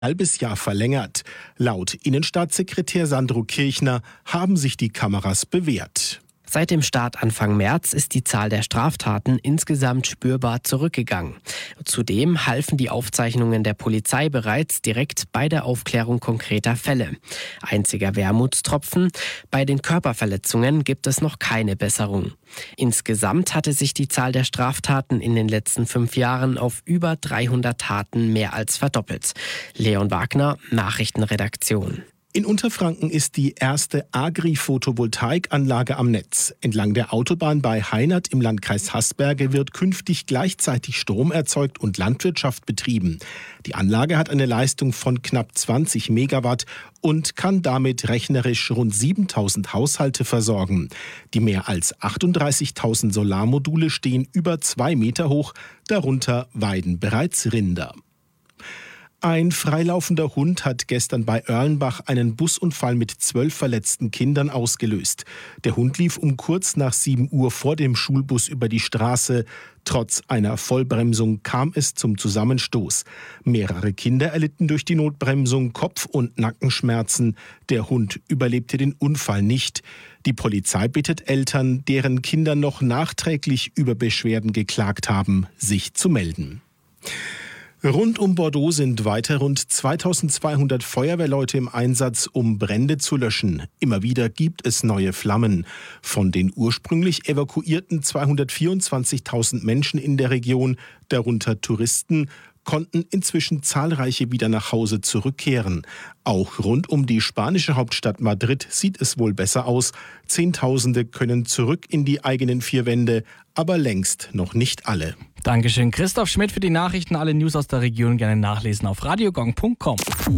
halbes Jahr verlängert. Laut Innenstaatssekretär Sandro Kirchner haben sich die Kameras bewährt. Seit dem Start Anfang März ist die Zahl der Straftaten insgesamt spürbar zurückgegangen. Zudem halfen die Aufzeichnungen der Polizei bereits direkt bei der Aufklärung konkreter Fälle. Einziger Wermutstropfen: bei den Körperverletzungen gibt es noch keine Besserung. Insgesamt hatte sich die Zahl der Straftaten in den letzten 5 Jahren auf über 300 Taten mehr als verdoppelt. Leon Wagner, Nachrichtenredaktion. In Unterfranken ist die erste Agri-Photovoltaikanlage am Netz. Entlang der Autobahn bei Heinert im Landkreis Haßberge wird künftig gleichzeitig Strom erzeugt und Landwirtschaft betrieben. Die Anlage hat eine Leistung von knapp 20 Megawatt und kann damit rechnerisch rund 7.000 Haushalte versorgen. Die mehr als 38.000 Solarmodule stehen über 2 Meter hoch, darunter weiden bereits Rinder. Ein freilaufender Hund hat gestern bei Erlenbach einen Busunfall mit 12 verletzten Kindern ausgelöst. Der Hund lief um kurz nach 7 Uhr vor dem Schulbus über die Straße. Trotz einer Vollbremsung kam es zum Zusammenstoß. Mehrere Kinder erlitten durch die Notbremsung Kopf- und Nackenschmerzen. Der Hund überlebte den Unfall nicht. Die Polizei bittet Eltern, deren Kinder noch nachträglich über Beschwerden geklagt haben, sich zu melden. Rund um Bordeaux sind weiter rund 2200 Feuerwehrleute im Einsatz, um Brände zu löschen. Immer wieder gibt es neue Flammen. Von den ursprünglich evakuierten 224.000 Menschen in der Region, darunter Touristen, konnten inzwischen zahlreiche wieder nach Hause zurückkehren. Auch rund um die spanische Hauptstadt Madrid sieht es wohl besser aus. Zehntausende können zurück in die eigenen 4 Wände, aber längst noch nicht alle. Dankeschön, Christoph Schmidt für die Nachrichten. Alle News aus der Region gerne nachlesen auf radiogong.com.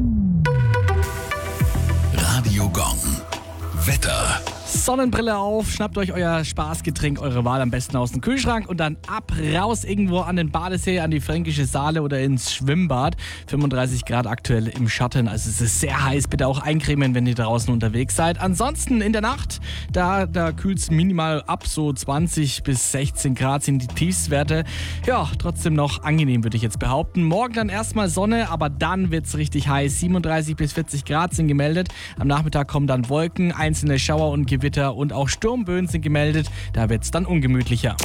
Radio Gong. Wetter. Sonnenbrille auf, schnappt euch euer Spaßgetränk, eure Wahl am besten aus dem Kühlschrank und dann ab, raus irgendwo an den Badesee, an die Fränkische Saale oder ins Schwimmbad. 35 Grad aktuell im Schatten, also es ist sehr heiß. Bitte auch eincremen, wenn ihr draußen unterwegs seid. Ansonsten in der Nacht, da kühlt es minimal ab, so 20 bis 16 Grad sind die Tiefstwerte. Ja, trotzdem noch angenehm, würde ich jetzt behaupten. Morgen dann erstmal Sonne, aber dann wird es richtig heiß. 37 bis 40 Grad sind gemeldet. Am Nachmittag kommen dann Wolken, einzelne Schauer und Gewitter und auch Sturmböen sind gemeldet. Da wird es dann ungemütlicher.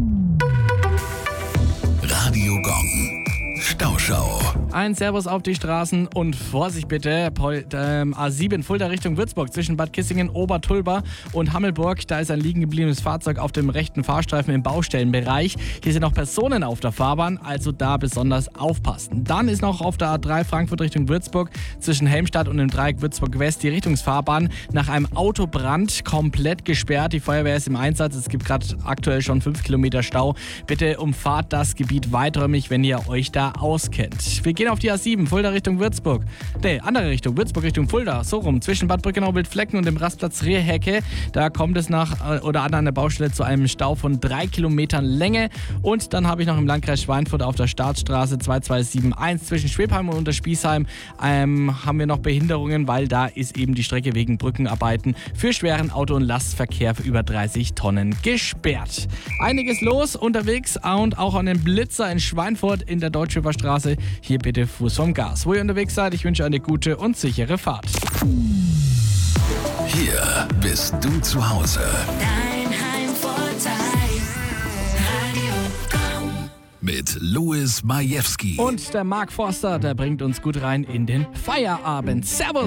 Radio Gong. Stauschau. Ein Servus auf die Straßen und Vorsicht bitte. A7 Fulda Richtung Würzburg zwischen Bad Kissingen, Obertulba und Hammelburg. Da ist ein liegen gebliebenes Fahrzeug auf dem rechten Fahrstreifen im Baustellenbereich. Hier sind noch Personen auf der Fahrbahn, also da besonders aufpassen. Dann ist noch auf der A3 Frankfurt Richtung Würzburg zwischen Helmstadt und dem Dreieck Würzburg West die Richtungsfahrbahn nach einem Autobrand komplett gesperrt. Die Feuerwehr ist im Einsatz. Es gibt gerade aktuell schon 5 Kilometer Stau. Bitte umfahrt das Gebiet weiträumig, wenn ihr euch da auskennt. Wir gehen auf die A7, Fulda Richtung Würzburg. Andere Richtung, Würzburg Richtung Fulda. So rum, zwischen Bad Brückenau, Wildflecken und dem Rastplatz Rehhecke. Da kommt es an der Baustelle zu einem Stau von 3 Kilometern Länge. Und dann habe ich noch im Landkreis Schweinfurt auf der Startstraße 2271 zwischen Schwebheim und Unterspießheim haben wir noch Behinderungen, weil da ist eben die Strecke wegen Brückenarbeiten für schweren Auto- und Lastverkehr für über 30 Tonnen gesperrt. Einiges los unterwegs und auch an den Blitzer in Schweinfurt in der Deutschschiffer Straße. Hier bitte Fuß vom Gas. Wo ihr unterwegs seid, ich wünsche eine gute und sichere Fahrt. Hier bist du zu Hause. Dein Heimvorteil. Radio Gong. Mit Louis Majewski. Und der Mark Forster, der bringt uns gut rein in den Feierabend. Servus!